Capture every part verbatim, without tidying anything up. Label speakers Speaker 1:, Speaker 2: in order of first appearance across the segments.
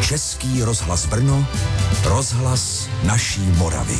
Speaker 1: Český rozhlas Brno, rozhlas naší Moravy.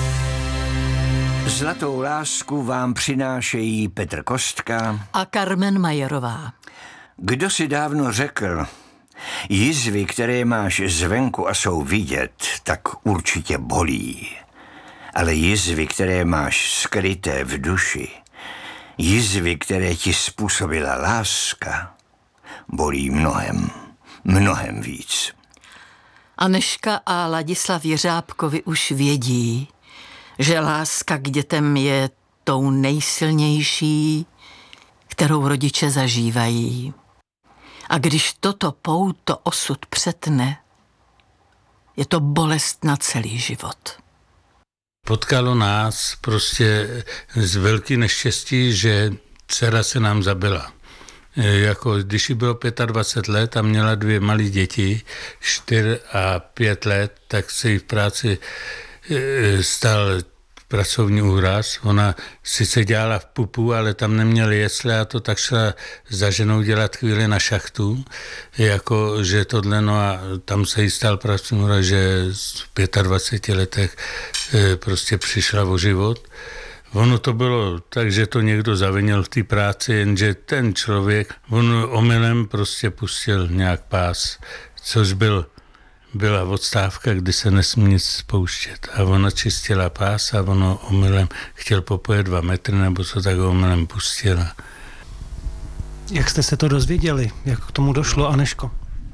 Speaker 2: Zlatou lásku vám přinášejí Petr Kostka
Speaker 3: a Carmen Majerová.
Speaker 2: Kdo si dávno řekl, jizvy, které máš zvenku a jsou vidět, tak určitě bolí. Ale jizvy, které máš skryté v duši, jizvy, které ti způsobila láska, bolí mnohem, mnohem víc.
Speaker 3: Anežka a Ladislav Jeřábkovi už vědí, že láska k dětem je tou nejsilnější, kterou rodiče zažívají. A když toto pouto osud přetne, je to bolest na celý život.
Speaker 4: Potkalo nás prostě z velký neštěstí, že dcera se nám zabila. Jako když jí bylo dvacet pět let a měla dvě malé děti, čtyři a pět let, tak se jí v práci stal pracovní úraz. Ona sice dělala v pupu, ale tam neměla jesle a to tak šla za ženou dělat chvíli na šachtu. Jako, že tohle, no a tam se jí stal pracovní úraz, že v dvaceti pěti letech prostě přišla o život. Ono to bylo tak, že to někdo zavinil v té práci, jenže ten člověk, on omylem prostě pustil nějak pás, což byl, byla odstávka, kdy se nesmí nic spouštět. A ona čistila pás a ono omylem chtěl popojet dva metry, nebo co tak omylem pustila.
Speaker 5: Jak jste se to dozvěděli? Jak k tomu došlo, Anežko?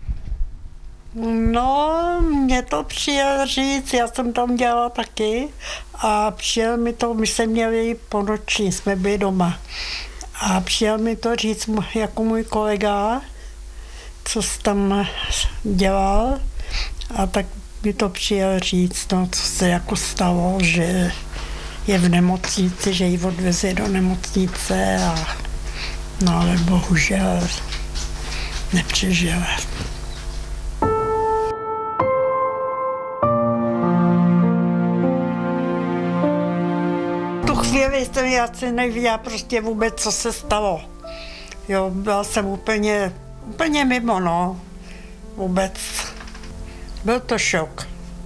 Speaker 6: No, mě to přijel říct, já jsem tam dělala taky a přijel mi to, my jsme měli po noči, jsme byli doma a přijel mi to říct jako můj kolega, co jsi tam dělal a tak mi to přijel říct, no, co se jako stalo, že je v nemocnici, že ji odveze do nemocnice a no ale bohužel nepřežila. Chvíli jsem já si nevěděla prostě vůbec, co se stalo. Jo, byla jsem úplně, úplně mimo, no. Vůbec. Byl to šok.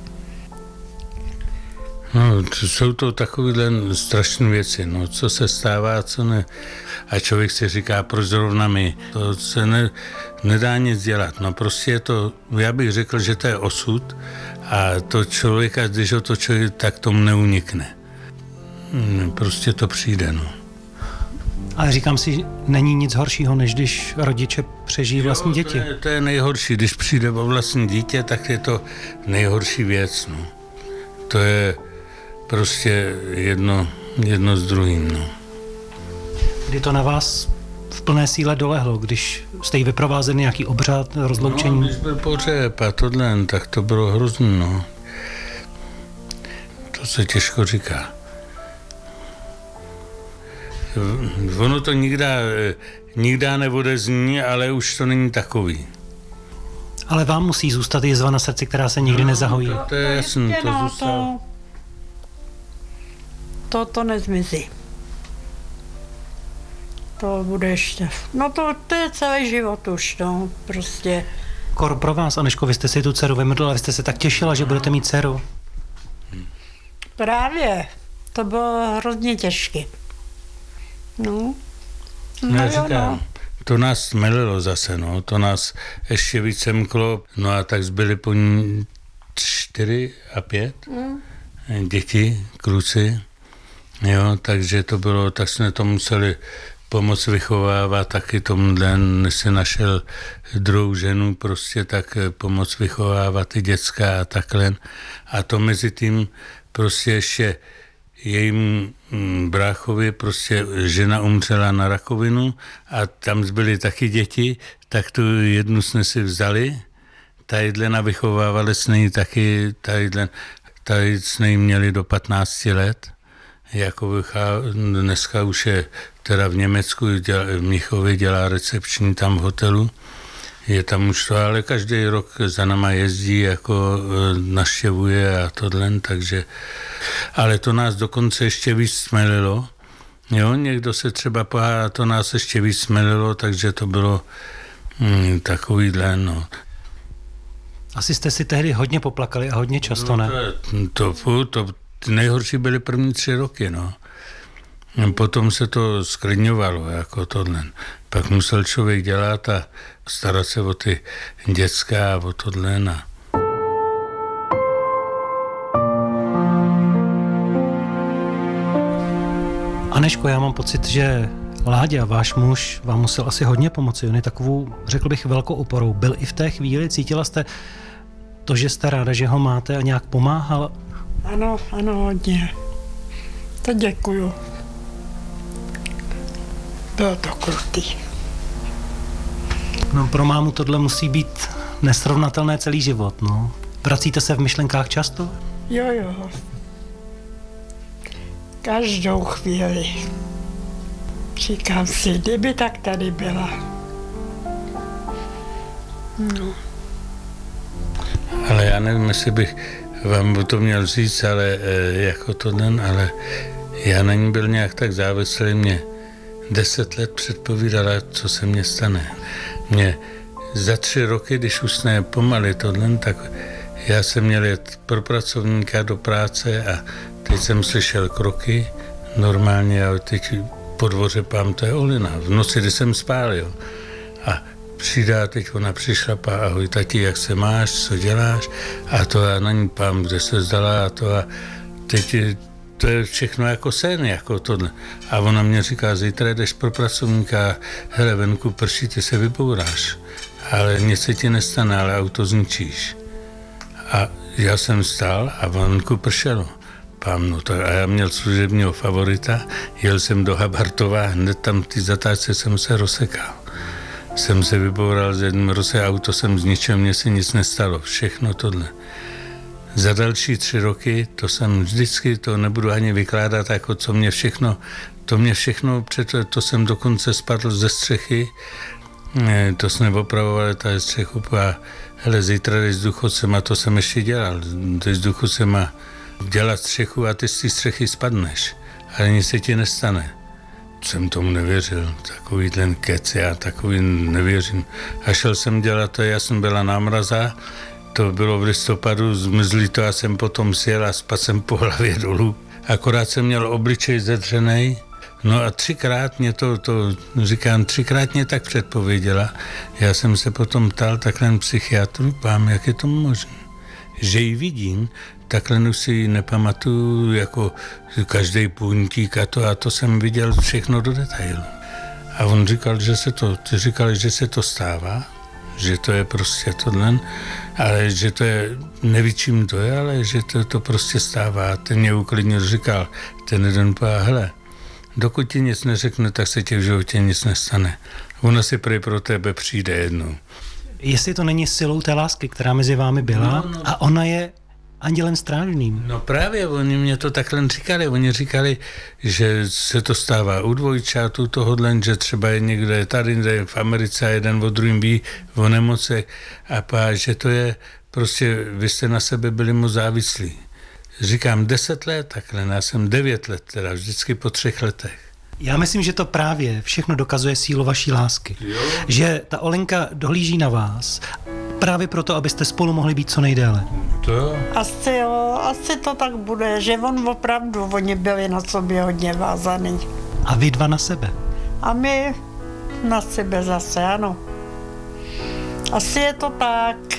Speaker 4: No, to jsou to takovéhle strašné věci, no, co se stává, co ne. A člověk si říká, proč zrovna my. To se ne, nedá nic dělat, no prostě je to, já bych řekl, že to je osud a to člověka, když ho to člověk, tak tomu neunikne. Prostě to přijde, no.
Speaker 5: Ale říkám si, není nic horšího, než když rodiče přežijí vlastní děti.
Speaker 4: To je, to je nejhorší, když přijde o vlastní dítě, tak je to nejhorší věc, no. To je prostě jedno, jedno s druhým, no.
Speaker 5: Kdy to na vás v plné síle dolehlo, když jste jí vyprovázeli nějaký obřad, rozloučení?
Speaker 4: No, když byl pohřeb a tohle, tak to bylo hrozný, no. To se těžko říká. Ono to nikdy, nikdy neodezní, ale už to není takový.
Speaker 5: Ale vám musí zůstat jizva na srdci, která se nikdy no, nezahojí.
Speaker 4: To, to je jasný, to
Speaker 6: no,
Speaker 4: zůstalo.
Speaker 6: To, to, to nezmizí. To bude ještě. No to, to je celý život už, no, prostě.
Speaker 5: Kor pro vás, Anežko, vy jste si tu dceru vymrdla, vy jste se tak těšila, že budete mít dceru.
Speaker 6: Právě. To bylo hrozně těžké. No, no,
Speaker 4: já říkám,
Speaker 6: no.
Speaker 4: To nás melilo zase, no, to nás ještě víc semklo, no a tak zbyli po ní čtyři a pět mm. děti, kluci, jo, takže to bylo, tak jsme to museli pomoct vychovávat, taky tomuhle, než si našel druhou ženu, prostě tak pomoct vychovávat ty děcka a takhle. A to mezi tím prostě ještě jejím bráchovi prostě žena umřela na rakovinu a tam zbyly taky děti, tak tu jednu jsme si vzali, tadyhle vychovávali jsme ji taky, tadyhle, tady jsme ji měli do patnácti let, jako dneska už je teda v Německu, dělá, v Mnichově dělá recepční tam v hotelu, je tam už to, ale každý rok za náma jezdí, jako navštěvuje a tohle, takže, ale to nás dokonce ještě víc smelilo, jo, někdo se třeba pohádá, to nás ještě víc smelilo, takže to bylo hm, takovýhle, no.
Speaker 5: Asi jste si tehdy hodně poplakali a hodně často,
Speaker 4: no,
Speaker 5: ne?
Speaker 4: To, to, to, to nejhorší byly první tři roky, no. Potom se to sklidňovalo, jako tohle. Pak musel člověk dělat a starat se o ty dětská a o tohle. A...
Speaker 5: Anežko, já mám pocit, že Láďa, váš muž, vám musel asi hodně pomoci. On je takovou, řekl bych, velkou oporou. Byl i v té chvíli, cítila jste to, že jste ráda, že ho máte a nějak pomáhal?
Speaker 6: Ano, ano, hodně. To děkuju. Bylo to krutý.
Speaker 5: No, pro mámu tohle musí být nesrovnatelné celý život, no. Vracíte se v myšlenkách často?
Speaker 6: Jo, jo. Každou chvíli. Říkám si, kdyby tak tady byla. No.
Speaker 4: Ale já nevím, jestli bych vám to měl říct, ale jako to den, ale já na ní byl nějak tak závislý, mě deset let předpovídala, co se mně stane. Mě za tři roky, když už jsme pomaly tohle, tak já jsem měl jet pro pracovníka do práce a teď jsem slyšel kroky normálně a teď po dvoře pám, to je Olina. V noci, kdy jsem spál, jo. A přidá, teď ona přišla, pá, ahoj tati, jak se máš, co děláš? A to já na ní pám, kde se zdala a to a teď to je všechno jako sen, jako tohle. A ona mě říká, zítra jdeš pro pracovníka, hele, venku prší, ty se vybouráš, ale nic se ti nestane, ale auto zničíš. A já jsem stál a venku pršelo. Pám, no tak, a já měl služebního favorita, jel jsem do Habartova, hned tam v té zatáčce jsem se rozsekal. Jsem se vyboural z jedním roce, auto jsem zničil, mně se nic nestalo, všechno tohle. Za další tři roky, to jsem vždycky, to nebudu ani vykládat, jako co mě všechno, to mě všechno, přeto, to jsem dokonce spadl ze střechy, to jsme opravovali tady střechu a hele, zítra jdeš s důchodcem a to jsem ještě dělal, jdeš s důchodcem a dělat střechu a ty z té střechy spadneš, ale nic se ti nestane. Jsem tomu nevěřil, takový ten kec, já takový nevěřím. A šel jsem dělat to, já jsem byla námraza, to bylo v listopadu, zmrzlý to, já jsem potom sjel a spadl jsem po hlavě dolů. Akorát jsem měl obličej zedřenej, no a třikrát mě to, to říkám, třikrát mě tak předpověděla. Já jsem se potom ptal takhle psychiatru, pám, jak je to možné, že ji vidím, takhle už si nepamatuju jako každý půjntík a to, a to jsem viděl všechno do detailu. A on říkal, že se to, ty říkali, že se to stává, že to je prostě tohle, ale že to je, neví čím to je, ale že to, to prostě stává. Ten mě uklidnil, říkal, ten jeden pá, hele, dokud ti nic neřekne, tak se ti v životě nic nestane. Ona si prý pro tebe přijde jednou.
Speaker 5: Jestli to není silou té lásky, která mezi vámi byla, no, no. A ona je andělem strážným.
Speaker 4: No právě, oni mě to takhle říkali. Oni říkali, že se to stává u dvojčátů tohodle, že třeba je někde tady, je v Americe a jeden o druhým ví o nemocech a pá, že to je prostě, vy jste na sebe byli moc závislí. Říkám deset let takhle, já jsem devět let teda, vždycky po třech letech.
Speaker 5: Já myslím, že to právě všechno dokazuje sílu vaší lásky. Jo. Že ta Olenka dohlíží na vás právě proto, abyste spolu mohli být co nejdéle.
Speaker 4: To?
Speaker 6: Asi jo, asi to tak bude, že on opravdu, oni byli na sobě hodně vázaný.
Speaker 5: A vy dva na sebe.
Speaker 6: A my na sebe zase, ano. Asi je to tak.